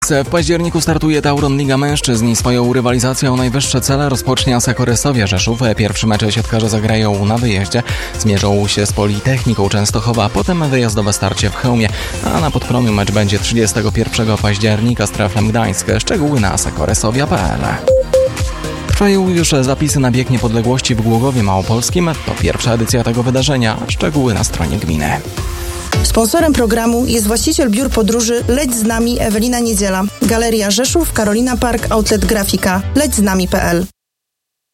W październiku startuje Tauron Liga Mężczyzn i swoją rywalizację o najwyższe cele rozpocznie ASEKO Resowia Rzeszów. Pierwszy mecz siatkarze zagrają na wyjeździe. Zmierzą się z Politechniką Częstochowa, a potem wyjazdowe starcie w Chełmie, a na Podpromiu mecz będzie 31 października z Treflem Gdańsk. Szczegóły na asekoresowia.pl. Trwają już zapisy na bieg niepodległości w Głogowie Małopolskim. To pierwsza edycja tego wydarzenia. Szczegóły na stronie gminy. Sponsorem programu jest właściciel biur podróży Leć z nami Ewelina Niedziela. Galeria Rzeszów, Karolina Park, Outlet Grafika. lećznami.pl.